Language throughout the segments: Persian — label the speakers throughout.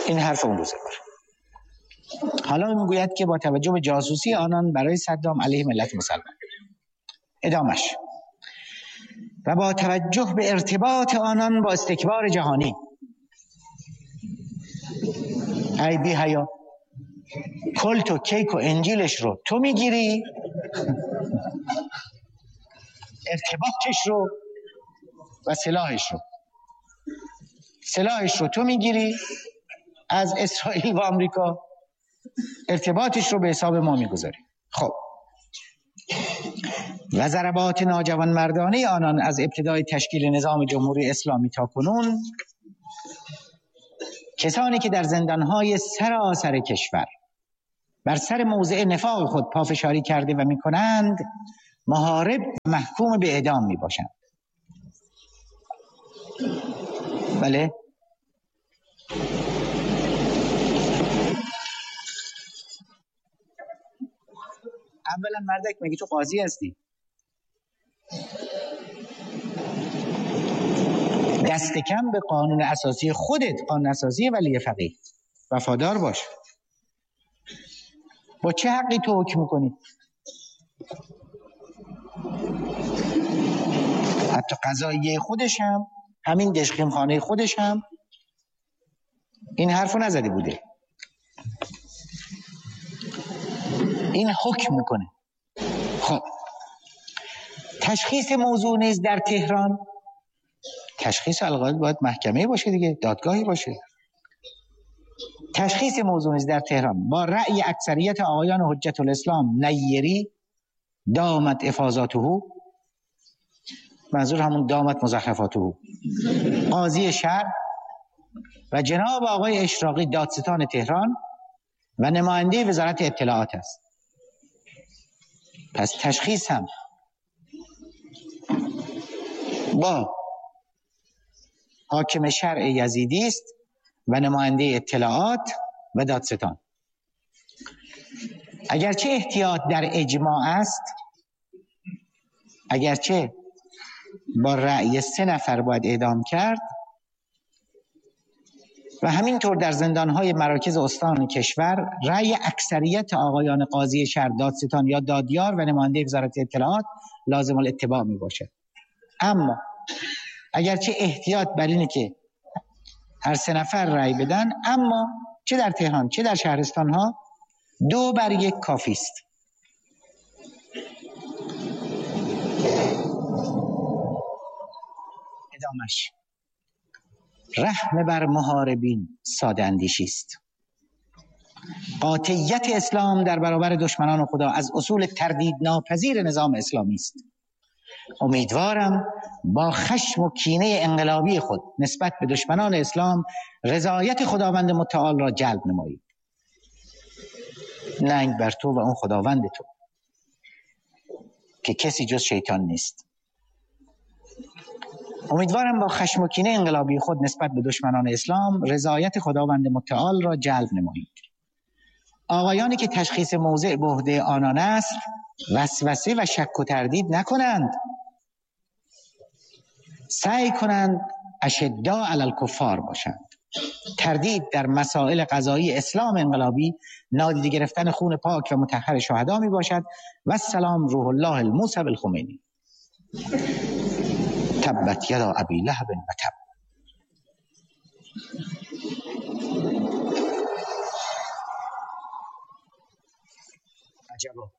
Speaker 1: این حرف اون روزگار. حالا میگوید که با توجه به جاسوسی آنان برای صدام علیه ملت مسلمان، ادامش، و با توجه به ارتباط آنان با استکبار جهانی. ای بی حیا، کلت و کیک و انجیلش رو تو میگیری، ارتباطش رو و سلاحش رو تو میگیری از اسرائیل و آمریکا، ارتباطش رو به حساب ما میگذاری. خب و ضربات ناجوان مردانه آنان از ابتدای تشکیل نظام جمهوری اسلامی تا کنون، کسانی که در زندانهای سراسر کشور بر سر موضع نفاق خود پافشاری کرده و میکنند، محارب محکوم به اعدام میباشند. بله، اولا مردک مگه تو قاضی هستی؟ دست کم به قانون اساسی خودت، قانون اساسی ولی فقیه، وفادار باش. با چه حقی تو حکم میکنی؟ حتی قضاییه خودش هم، همین دشقیم خانه خودش هم این حرفو نزده بوده، این حکم میکنه. خب تشخیص موضوع نیز در تهران، تشخیص القاعده باید محکمه باشه دیگه، دادگاهی باشه. تشخیص موضوع نیز در تهران با رأی اکثریت آقایان حجت الاسلام نیری، دامت افاضاته، منظور همون دامت مزخرفاته، قاضی شهر و جناب آقای اشراقی دادستان تهران و نماینده وزارت اطلاعات است. پس تشخیص هم با حاکم شرع یزیدی است و نماینده اطلاعات و دادستان. اگرچه احتیاط در اجماع است، اگرچه با رأی 3 نفر باید اعدام کرد و همینطور در زندانهای مراکز استان کشور رأی اکثریت آقایان قاضی شهر، دادستان یا دادیار و نماینده وزارت اطلاعات لازم الاتباع می باشد. اما اگرچه احتیاط بر اینه که هر 3 نفر رأی بدن، اما چه در تهران چه در شهرستان ها 2-1 کافی است. ادامش، رحم بر محاربین ساده اندیشی است. قاطعیت اسلام در برابر دشمنان خدا از اصول تردید ناپذیر نظام اسلامی است. امیدوارم با خشم و کینه انقلابی خود نسبت به دشمنان اسلام رضایت خداوند متعال را جلب نمایید. ننگ بر تو و اون خداوند تو که کسی جز شیطان نیست. امیدوارم با خشم و کینه انقلابی خود نسبت به دشمنان اسلام رضایت خداوند متعال را جلب نمایید. آقایانی که تشخیص موضع به عهده آنان است، وسوسه و شک و تردید نکنند، سعی کنند اشداء علی الکفار باشند. تردید در مسائل قضایی اسلام انقلابی نادیده گرفتن خون پاک و مطهر شهدا می باشد. و السلام روح الله الموسی الخمینی. تبت یدا ابی لهب و تب. عجبا،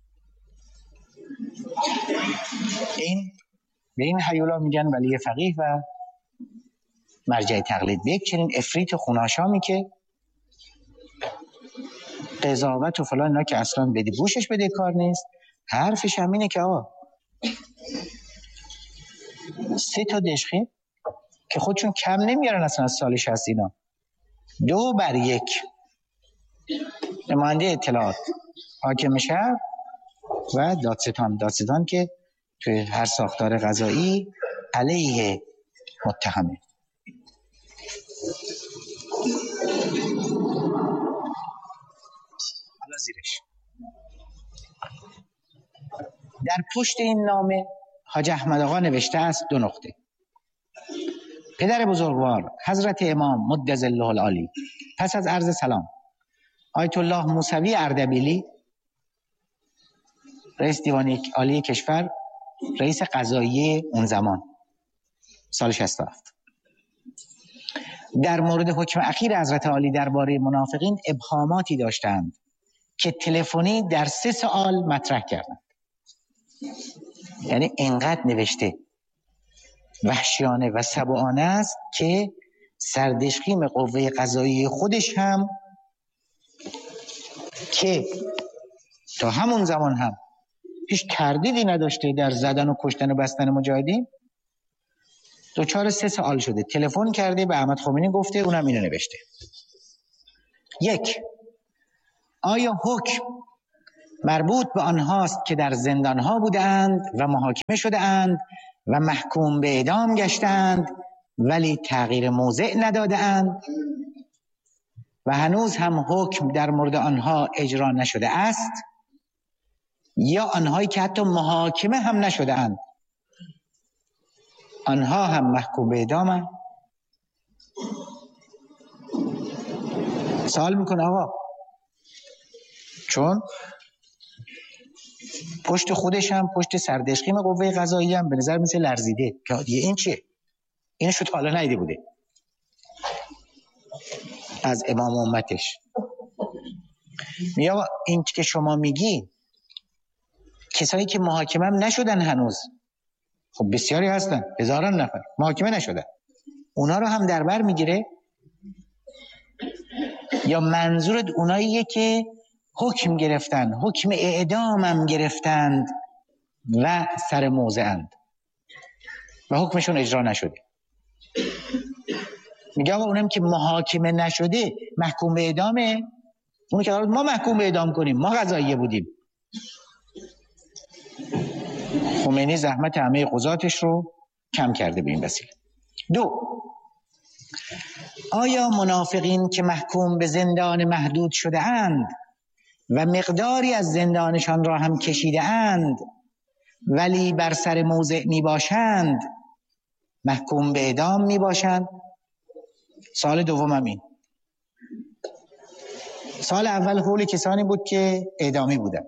Speaker 1: این به این هیولا میگن ولی فقیه و مرجع تقلید. به یک چنین افریت خوناشامی که قضاوت و فلان اینا که اصلا بده گوشش بده کار نیست، حرفش هم اینه که آقا 3 تا دشخیم که خودشون کم نمیارن اصلا از سال 60 اینا، 2-1 نماینده اطلاعات، حاکم شهر و دادستان که توی هر ساختار قضایی علیه متهمه. حالا زیرش در پشت این نامه حاج احمد آقا نوشته است 2 نقطه. پدر بزرگوار حضرت امام مد ظله العالی، پس از عرض سلام آیت الله موسوی اردبیلی، رئیس دیوان عالی کشور، رئیس قضایی اون زمان سال 67، در مورد حکم اخیر حضرت عالی درباره منافقین ابهاماتی داشتند که تلفنی در 3 سوال مطرح کردند. یعنی اینقدر نوشته وحشیانه و سبوانه است که سردشقیم قوه قضایی خودش هم که تا همون زمان هم هیچ تردیدی نداشته در زدن و کشتن و بستن مجاهدین، دوچار 3 سوال شده. تلفن کرده به احمد خمینی گفته، اونم اینو نوشته. 1. آیا حکم مربوط به آنهاست که در زندانها بودند و محاکمه شده‌اند و محکوم به اعدام گشتند ولی تغییر موضع نداده‌اند و هنوز هم حکم در مورد آنها اجرا نشده است، یا آنهایی که حتی محاکمه هم نشده‌اند آنها هم محکوم به اعدامند؟ سوال میکنه آقا، چون پشت خودش هم پشت سردشقیم قوه قضایی هم به نظر مثل لرزیده که دیگه این چیه؟ اینو شو تا حالا ندیده بوده از امام امتش. میگه این که شما میگی کسایی که محاکمه هم نشدن هنوز، خب بسیاری هستن، هزاران نفر محاکمه نشدن، اونا رو هم در بر میگیره؟ یا منظورت اوناییه که حکم گرفتن، حکم اعدام هم گرفتند و سر موضعند و حکمشون اجرا نشده؟ میگه آقا اونم که محاکمه نشده محکوم به اعدامه، اونو که ما محکوم به اعدام کنیم، ما قضاییه بودیم. خمینی زحمت همه قضاتش رو کم کرده به این وسیله. 2. آیا منافقین که محکوم به زندان محدود شده اند و مقداری از زندانشان را هم کشیده اند ولی بر سر موضع می باشند محکوم به اعدام می باشند؟ سال دوم هم این. سال اول حول کسانی بود که اعدامی بودن.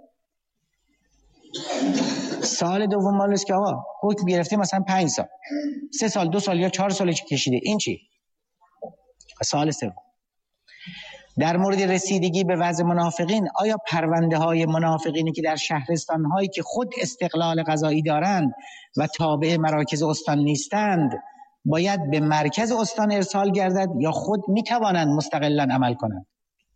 Speaker 1: سال دوم مال است که آقا حکم گرفته مثلا 5 سال، 3 سال، 2 سال یا 4 سال کشیده، این چی؟ سال سوم در مورد رسیدگی به وضع منافقین، آیا پرونده های منافقینی که در شهرستان هایی که خود استقلال قضایی دارند و تابع مراکز استان نیستند باید به مرکز استان ارسال گردد یا خود می توانند مستقلا عمل کنند؟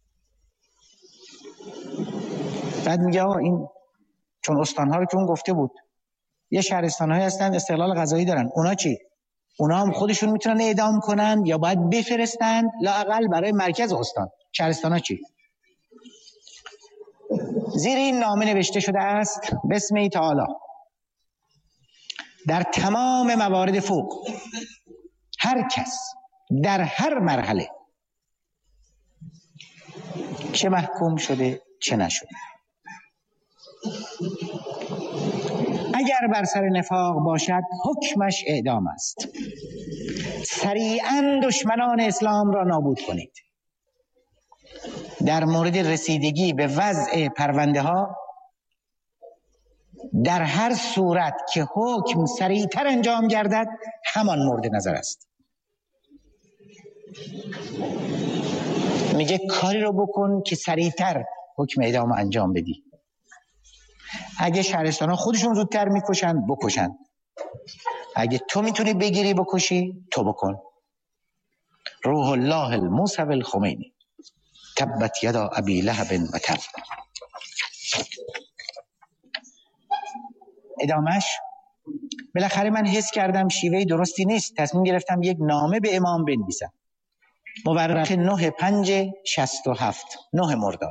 Speaker 1: بعد میگه آقا این چون استان ها رو که اون گفته بود یه شهرستان هایی هستند استقلال قضایی دارن، اونا چی؟ اونا هم خودشون میتونن اعدام کنن یا باید بفرستند لااقل برای مرکز استان؟ شهرستان ها چی؟ زیر این نامه نوشته شده است بسم تعالی در تمام موارد فوق هر کس در هر مرحله چه محکوم شده چه نشده اگر بر سر نفاق باشد حکمش اعدام است. سریعاً دشمنان اسلام را نابود کنید. در مورد رسیدگی به وضع پرونده ها در هر صورت که حکم سریعتر انجام گردد همان مورد نظر است. میگه کاری رو بکن که سریعتر حکم اعدام انجام بدی. اگه شهرستان ها خودشون زودتر میکشن بکشن، اگه تو میتونی بگیری بکشی تو بکن. روح الله الموسوی الخمینی تبت یدا ابی لهب و تب. ادامش بالاخره من حس کردم شیوه درستی نیست، تصمیم گرفتم یک نامه به امام بنویسم. مورخ 9/5/67 9 مرداد.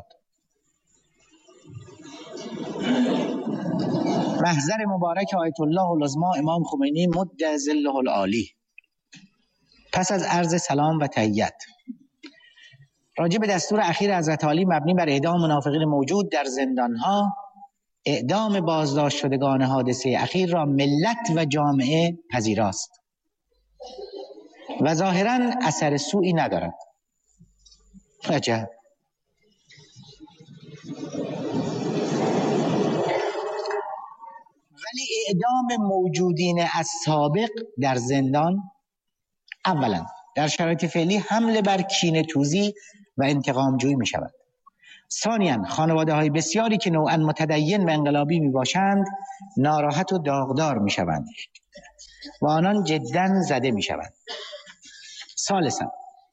Speaker 1: محضر مبارک آیت الله العظما امام خمینی مد ظله العالی. پس از عرض سلام و تحیت راجع به دستور اخیر حضرت عالی مبنی بر اعدام منافقین موجود در زندانها، اعدام بازداشت شدگان حادثه اخیر را ملت و جامعه پذیراست. و ظاهراً اثر سوئی ندارد. عجب. ولی اعدام موجودین از سابق در زندان اولا در شرایط فعلی حمله بر کینه‌توزی و انتقام جویی می شود. ثانیاً خانواده های بسیاری که نوعاً متدین و انقلابی می باشند ناراحت و داغدار می شوند و آنان جداً زده می شوند. ثالثاً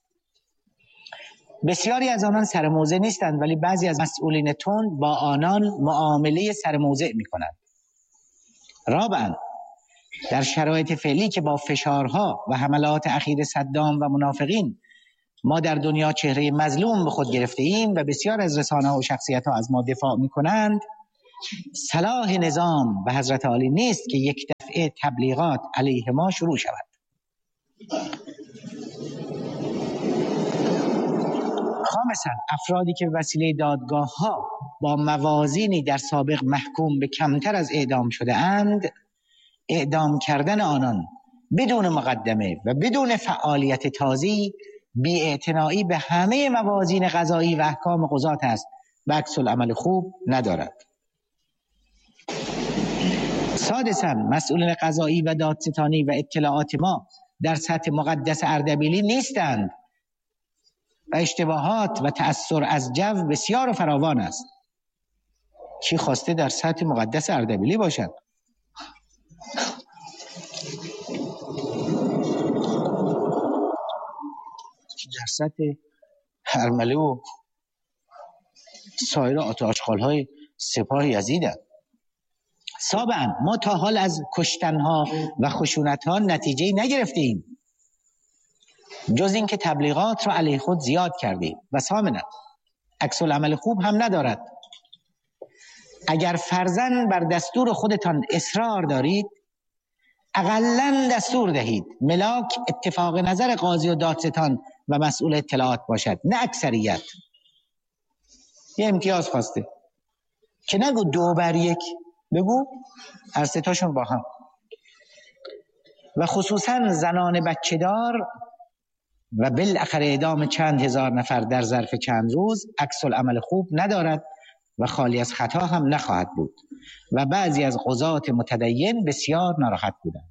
Speaker 1: بسیاری از آنان سر موضع نیستند ولی بعضی از مسئولین تند با آنان معامله سر موضع می کنند. رابعاً در شرایط فعلی که با فشارها و حملات اخیر صدام و منافقین ما در دنیا چهره مظلوم به خود گرفته ایم و بسیار از رسانه‌ها و شخصیت‌ها از ما دفاع می‌کنند، صلاح نظام به حضرت عالی نیست که یک دفعه تبلیغات علیه ما شروع شود. خامساً افرادی که به وسیله دادگاه‌ها با موازینی در سابق محکوم به کمتر از اعدام شده اند، اعدام کردن آنان بدون مقدمه و بدون فعالیت تازی بی‌اعتنایی به همه موازین قضایی و احکام قضات است و عکس العمل خوب ندارد. سادساً مسئولین قضایی و دادستانی و اطلاعات ما در سطح مقدس اردبیلی نیستند و اشتباهات و تأثیر از جو بسیار و فراوان است. کی خواسته در سطح مقدس اردبیلی باشد؟ در سطح هرمله و سایر آشغال‌های سپاه یزیدند. سابعاً ما تا حال از کشتنها و خشونتها نتیجه نگرفتیم جز اینکه تبلیغات را علیه خود زیاد کردیم و ثامناً عکس العمل خوب هم ندارد. اگر فرضاً بر دستور خودتان اصرار دارید اقلاً دستور دهید ملاک اتفاق نظر قاضی و دادستان و مسئول اطلاعات باشد نه اکثریت. یه امتیاز خواسته که نگو 2-1، بگو هر سه تاشون با هم. و خصوصاً زنان بچه دار و بالاخره اعدام چند هزار نفر در ظرف چند روز عکس العمل خوب ندارد و خالی از خطا هم نخواهد بود و بعضی از قضات متدین بسیار ناراحت بودند.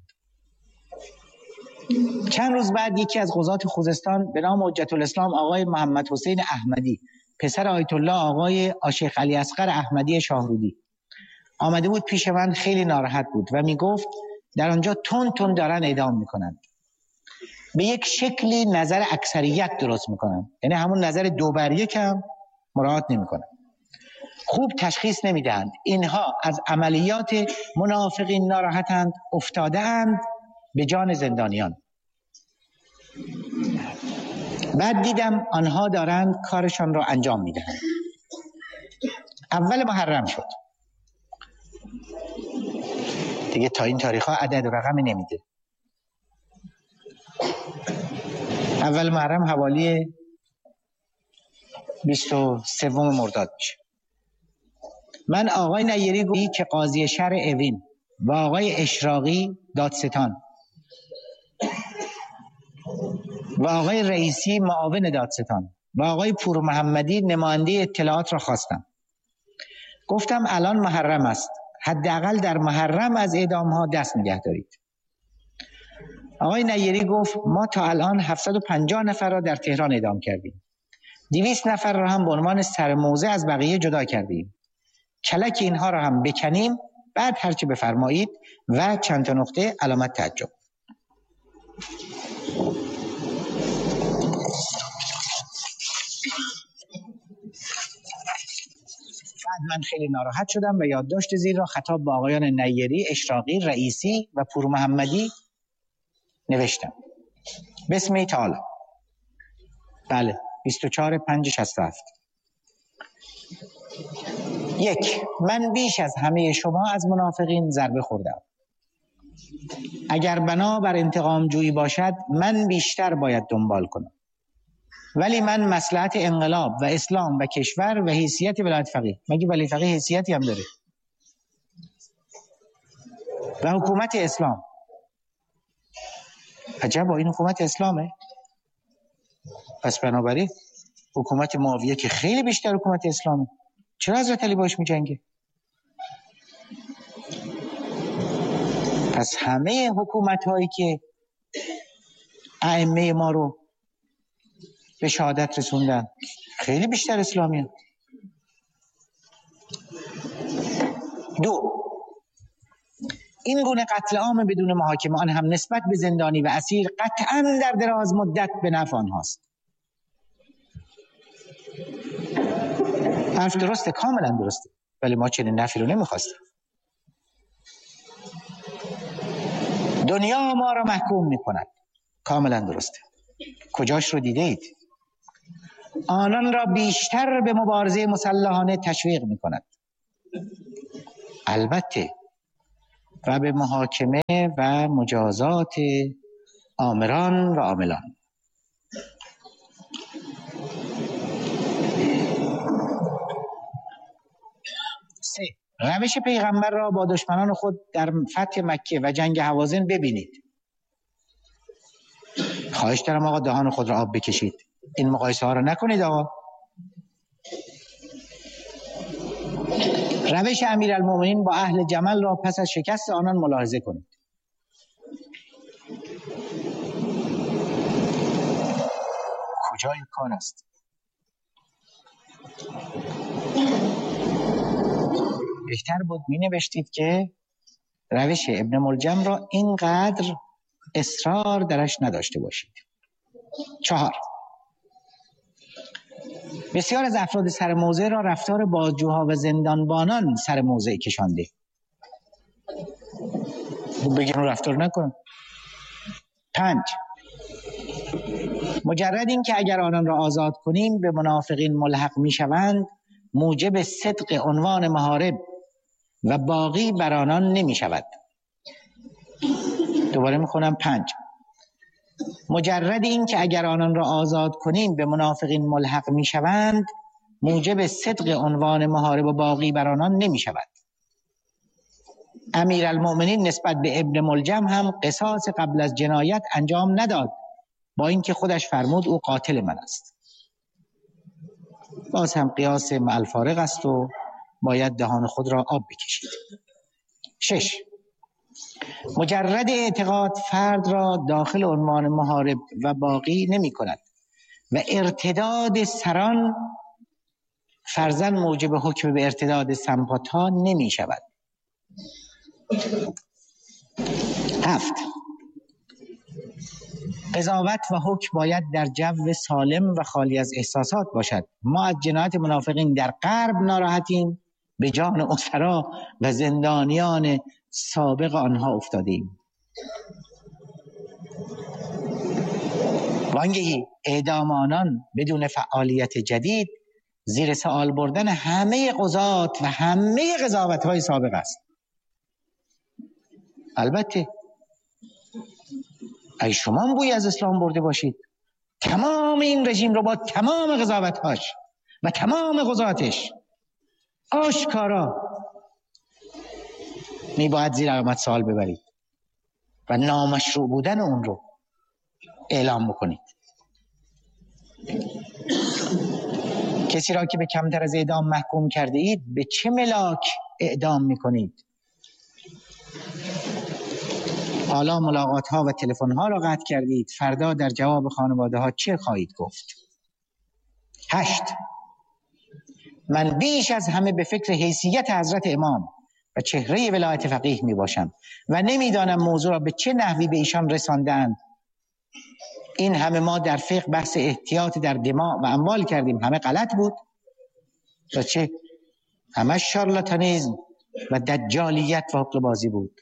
Speaker 1: چند روز بعد یکی از قضات خوزستان به نام حجت الاسلام آقای محمد حسین احمدی پسر آیت الله آقای شیخ علی اصغر احمدی شاهرودی آمده بود پیش من. خیلی ناراحت بود و می گفت در آنجا تون دارن اعدام میکنند، به یک شکلی نظر اکثریت درست میکنن، یعنی همون نظر 2-1 هم مراعات نمیکنن، خوب تشخیص نمیدهند. اینها از عملیات منافقین ناراحتند، افتاده اند به جان زندانیان. بعد دیدم آنها دارند کارشان را انجام میدهند. اول محرم شد دیگه، تا این تاریخ ها عدد و رقمی نمیده. اول محرم حوالی 23 مرداد میشه. من آقای نیری گویی که قاضی شهر اوین و آقای اشراقی دادستان و آقای رئیسی معاون دادستان و آقای پور محمدی نماینده اطلاعات را خواستم. گفتم الان محرم است، حداقل در محرم از اعدام ها دست نگه دارید. آقای نیری گفت ما تا الان 750 نفر را در تهران اعدام کردیم، 200 نفر را هم به عنوان سرموضع از بقیه جدا کردیم. کلک اینها را هم بکنیم بعد هرچی بفرمایید. و چند تا نقطه علامت تعجب. بعد من خیلی ناراحت شدم و یادداشت زیر را خطاب به آقایان نیری، اشراقی، رئیسی و پور محمدی نوشتم. بسم تعالی. بله 24/5/67. 1. من بیش از همه شما از منافقین ضربه خوردم. اگر بنا بر انتقام جویی باشد من بیشتر باید دنبال کنم، ولی من مصلحت انقلاب و اسلام و کشور و حیثیت ولایت فقیه، مگه ولی فقیه حیثیتی هم داره، و حکومت اسلام عجبا این حکومت اسلامه؟ پس بنابراین حکومت معاویه که خیلی بیشتر حکومت اسلامه، چرا حضرت علی باش می‌جنگه؟ پس همه حکومت‌هایی که ائمه ما رو به شهادت رسوندن خیلی بیشتر اسلامیه. دو، این گونه قتل عام بدون محاکمه، آن هم نسبت به زندانی و اسیر، قطعاً در دراز مدت به نفع آنهاست. حرف درسته، کاملا درسته، ولی ما چنین نفعی رو نمیخواستیم. دنیا ما را محکوم میکند، کاملا درسته. کجاش رو دیده اید؟ آنان را بیشتر به مبارزه مسلحانه تشویق میکند. البته و به محاکمه و مجازات آمران و عاملان. سه، روش پیغمبر را با دشمنان خود در فتح مکه و جنگ هوازن ببینید. خواهش دارم آقا دهان خود را آب بکشید، این مقایسه ها را نکنید آقا. روش امیرالمومنین با اهل جمل را پس از شکست آنان ملاحظه کنید. کجای کار است؟ بهتر بود می نوشتید که روش ابن ملجم را اینقدر اصرار درش نداشته باشید. 4، بسیار از افراد سر موضع را رفتار بازجوها و زندانبانان سر موضع کشانده. بگیم رفتار نکن. 5، مجرد این که اگر آنان را آزاد کنیم به منافقین ملحق می شوند، موجب صدق عنوان محارب و باقی بر آنان نمی شود. دوباره می خونم. 5، مجرد این که اگر آنان را آزاد کنیم به منافقین ملحق می شوند، موجب صدق عنوان محارب و باقی بر آنان نمی شود. امیرالمومنین نسبت به ابن ملجم هم قصاص قبل از جنایت انجام نداد، با اینکه خودش فرمود او قاتل من است. باز هم قیاس مع الفارق است و باید دهان خود را آب بکشید. 6، مجرد اعتقاد فرد را داخل عنوان محارب و باقی نمی کند و ارتداد سران فرضاً موجب حکم به ارتداد سمپاتا نمی شود. 7، قضاوت و حکم باید در جو سالم و خالی از احساسات باشد. ما از جنایت منافقین در غرب ناراحتیم، به جان اسرا و زندانیان سابق آنها افتادیم. وانگهی اعدام آنان بدون فعالیت جدید زیر سوال بردن همه قضات و همه قضاوت‌های سابق است. البته ای شما بوی از اسلام برده باشید، تمام این رژیم رو با تمام قضاوت‌هاش و تمام قضاتش آشکارا میباید زیر علامت سوال ببرید و نامشروع بودن اون رو اعلام بکنید. کسی را که به کمتر از اعدام محکوم کرده اید به چه ملاک اعدام میکنید؟ حالا ملاقات ها و تلفن ها را قطع کردید، فردا در جواب خانواده ها چه خواهید گفت؟ 8، من بیش از همه به فکر حیثیت حضرت امام و چهره ولایت فقیه می باشم و نمیدانم موضوع را به چه نحوی به ایشان رساندند. این همه ما در فقه بحث احتیاط در دماء و اموال کردیم، همه غلط بود و چه؟ همه شارلاتانیزم و دجالیت و حقه‌بازی بود.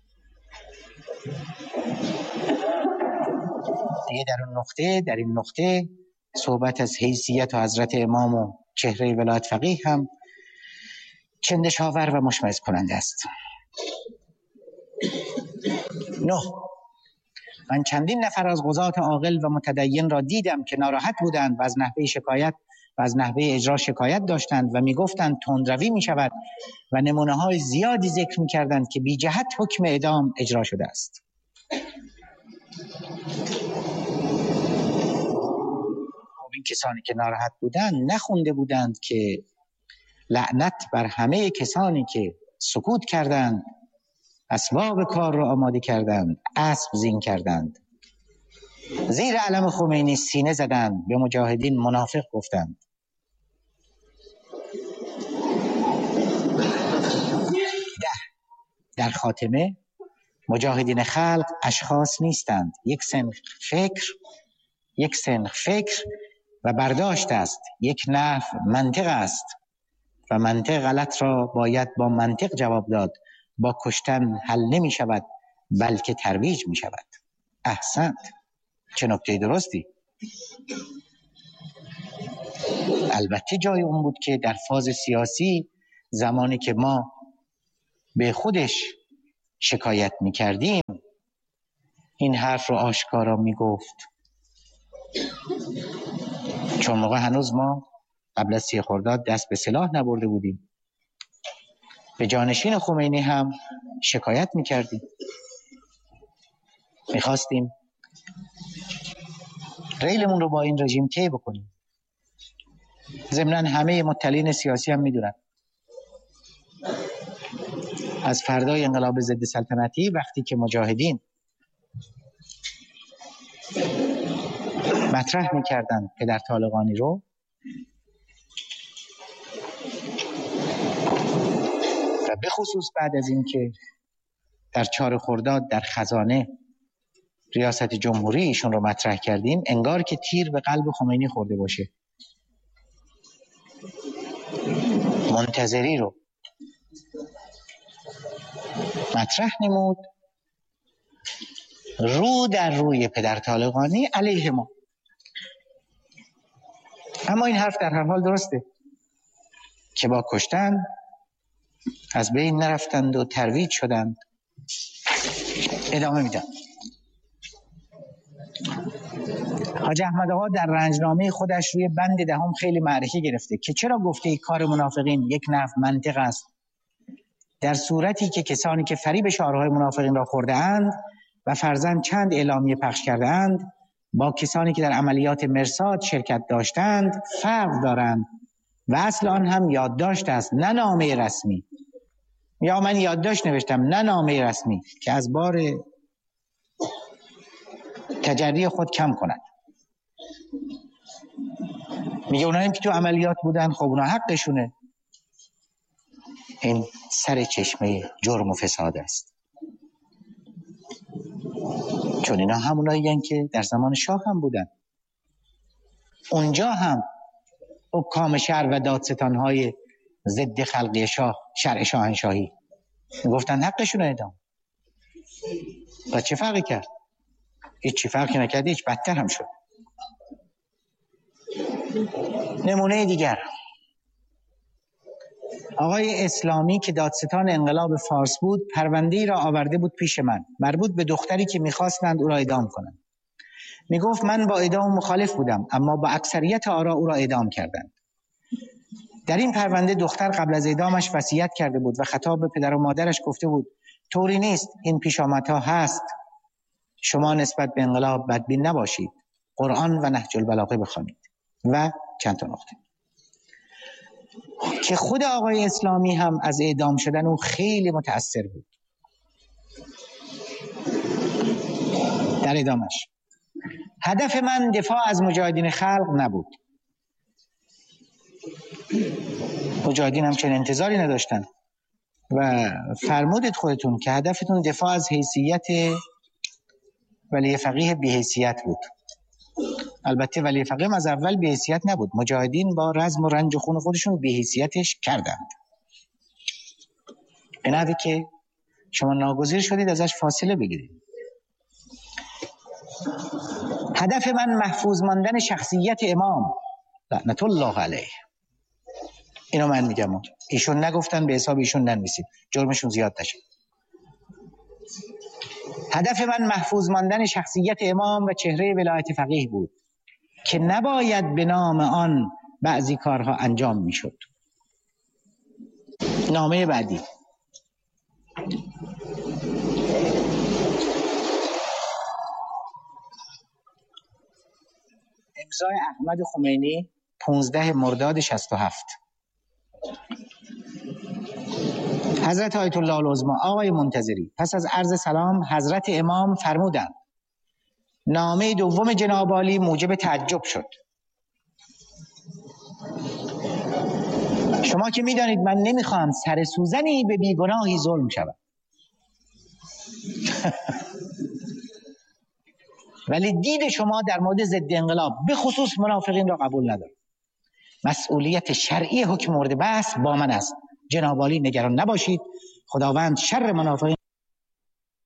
Speaker 1: دیگه در این نقطه صحبت از حیثیت و حضرت امام و چهره ولایت فقیه هم چندشاور و مشمئز کننده است. 9، من چندین نفر از قضات عاقل و متدین را دیدم که ناراحت بودند و از نحوه شکایت و از نحوه اجرا شکایت داشتند و میگفتند تندروی می شود و نمونه های زیادی ذکر می کردند که بی جهت حکم اعدام اجرا شده است. این کسانی که ناراحت بودند نخونده بودند که لعنت بر همه کسانی که سکوت کردند، اسباب کار را آماده کردند، اسب زین کردند، زیر علم خمینی سینه زدند، به مجاهدین منافق گفتند. در خاتمه مجاهدین خلق اشخاص نیستند، یک سنخ فکر و برداشت است، یک نحو منطق است و منطق غلط را باید با منطق جواب داد. با کشتن حل نمی شود بلکه ترویج می شود. احسنت، چه نکته درستی. البته جای اون بود که در فاز سیاسی زمانی که ما به خودش شکایت می کردیم این حرف رو آشکارا می گفت، چون موقع هنوز ما قبل از 30 خرداد دست به سلاح نبرده بودیم. به جانشین خمینی هم شکایت می کردیم، می خواستیم ریلمون رو با این رژیم طی بکنیم. ضمناً همه مطلعین سیاسی هم می دونن از فردای انقلاب ضد سلطنتی وقتی که مجاهدین مطرح می‌کردند پدر طالقانی رو و به خصوص بعد از این که در 4 خرداد در خزانه ریاست جمهوری ایشون رو مطرح کردیم، انگار که تیر به قلب خمینی خورده باشه. منتظری رو مطرح نمود رو در روی پدر طالقانی علیه ما. اما این حرف در هر حال درسته که با کشتن از بین نرفتند و ترویج شدند. ادامه میدم. حاج احمد آقا در رنجنامه خودش روی بند 10 خیلی معرکه گرفته که چرا گفته ای کار منافقین یک نحو منطق است، در صورتی که کسانی که فریب شعارهای منافقین را خورده اند و فرضاً چند اعلامیه پخش کرده اند با کسانی که در عملیات مرصاد شرکت داشتند فرق دارند و اصل آن هم یادداشت است نه نامه رسمی. یا من یادداشت نوشتم نه نامه رسمی که از بار تجری خود کم کند. میگه اونایی که تو عملیات بودن خب اونا حقشونه. این سر چشمه جرم و فساد است، چون اینا همونایی که در زمان شاه هم بودن. اونجا هم حکام شهر و دادستانهای ضد خلقی شاه، شرع شاهنشاهی، گفتن حقشون اعدام. و چه فرقی کرد؟ هیچی فرقی نکرد، هیچ بدتر هم شد. نمونه دیگر، آقای اسلامی که دادستان انقلاب فارس بود پرونده‌ای را آورده بود پیش من مربوط به دختری که می‌خواستند او را اعدام کنند. میگفت من با اعدام مخالف بودم اما با اکثریت آرا او را اعدام کردند. در این پرونده دختر قبل از اعدامش وصیت کرده بود و خطاب به پدر و مادرش گفته بود طوری نیست، این پیشامدها هست، شما نسبت به انقلاب بدبین نباشید، قرآن و نهج البلاغه بخوانید و چند تا نکته که خود آقای اسلامی هم از اعدام شدن او خیلی متأثر بود. در ادامش هدف من دفاع از مجاهدین خلق نبود. مجاهدین هم چنین انتظاری نداشتن و فرمودید خودتون که هدفتون دفاع از حیثیت ولی فقیه بی حیثیت بود. البته ولی فقیه از اول بی حیثیت نبود، مجاهدین با رزم و رنج و خون خودشون بی حیثیتش کردند، به نحوی که شما ناگزیر شدید ازش فاصله بگیرید. هدف من محفوظ ماندن شخصیت امام لعنت الله علیه. اینو من میگم، ایشون نگفتن، به حساب ایشون ننویسید، جرمشون زیاد نشه. هدف من محفوظ ماندن شخصیت امام و چهره ولایت فقیه بود که نباید به نام آن بعضی کارها انجام میشد. نامه بعدی. امضای احمد خمینی 15 مرداد 67. حضرت آیت الله العظما آقای منتظری پس از عرض سلام حضرت امام فرمودند نامه دوم جناب عالی موجب تعجب شد. شما که میدانید من نمیخوام سر سوزنی به بیگناهی ظلم شود ولی دید شما در مورد ضد انقلاب به خصوص منافقین را قبول ندارم. مسئولیت شرعی حکم مورد بحث با من است. جناب عالی نگران نباشید، خداوند شر منافقین